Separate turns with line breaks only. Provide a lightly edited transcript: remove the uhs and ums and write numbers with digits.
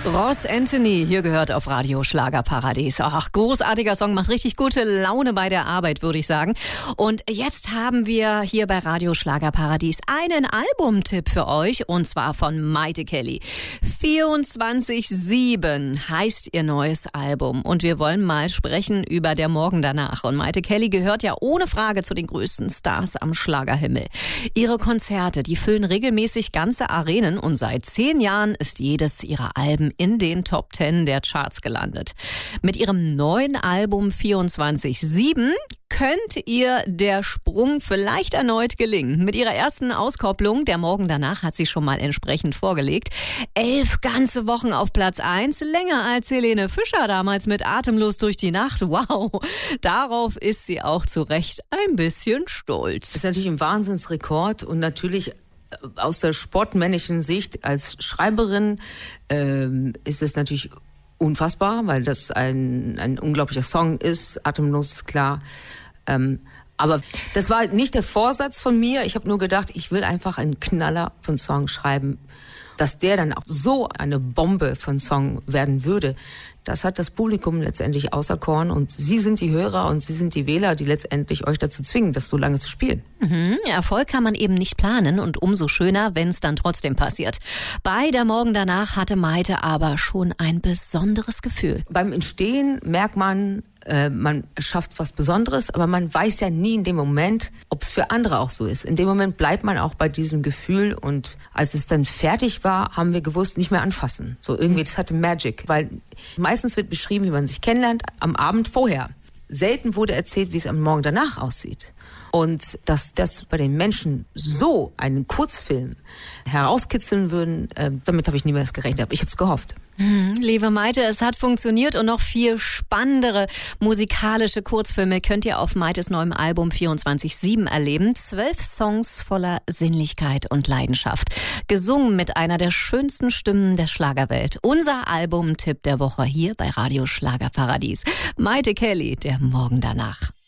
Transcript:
Ross Anthony, hier gehört auf Radio Schlagerparadies. Ach, großartiger Song, macht richtig gute Laune bei der Arbeit, würde ich sagen. Und jetzt haben wir hier bei Radio Schlagerparadies einen Albumtipp für euch, und zwar von Mayte Kelly. 24/7 heißt ihr neues Album, und wir wollen mal sprechen über Der Morgen danach. Und Mayte Kelly gehört ja ohne Frage zu den größten Stars am Schlagerhimmel. Ihre Konzerte, die füllen regelmäßig ganze Arenen, und seit 10 Jahren ist jedes ihrer Alben in den Top 10 der Charts gelandet. Mit ihrem neuen Album 24/7 könnte ihr der Sprung vielleicht erneut gelingen. Mit ihrer ersten Auskopplung, Der Morgen danach, hat sie schon mal entsprechend vorgelegt. 11 ganze Wochen auf Platz 1, länger als Helene Fischer damals mit Atemlos durch die Nacht. Wow, darauf ist sie auch zu Recht ein bisschen stolz.
Das ist natürlich ein Wahnsinnsrekord, und natürlich aus der sportmännischen Sicht als Schreiberin ist es natürlich unfassbar, weil das ein unglaublicher Song ist. Atemlos ist klar. Aber das war nicht der Vorsatz von mir. Ich habe nur gedacht, ich will einfach einen Knaller von Song schreiben. Dass der dann auch so eine Bombe von Song werden würde, das hat das Publikum letztendlich auserkoren, und Sie sind die Hörer und Sie sind die Wähler, die letztendlich euch dazu zwingen, das so lange zu spielen.
Erfolg kann man eben nicht planen, und umso schöner, wenn es dann trotzdem passiert. Bei Der Morgen danach hatte Mayte aber schon ein besonderes Gefühl.
Beim Entstehen merkt man schafft was Besonderes, aber man weiß ja nie in dem Moment, ob es für andere auch so ist. In dem Moment bleibt man auch bei diesem Gefühl, und als es dann fertig war, haben wir gewusst, nicht mehr anfassen. So irgendwie, das hatte Magic, weil meistens wird beschrieben, wie man sich kennenlernt am Abend vorher. Selten wurde erzählt, wie es am Morgen danach aussieht. Und dass das bei den Menschen so einen Kurzfilm herauskitzeln würden, damit habe ich niemals gerechnet. Aber ich habe es gehofft.
Liebe Mayte, es hat funktioniert, und noch viel spannendere musikalische Kurzfilme könnt ihr auf Maytes neuem Album 24/7 erleben. 12 Songs voller Sinnlichkeit und Leidenschaft. Gesungen mit einer der schönsten Stimmen der Schlagerwelt. Unser Albumtipp der Woche hier bei Radio Schlagerparadies. Mayte Kelly, Der Morgen danach.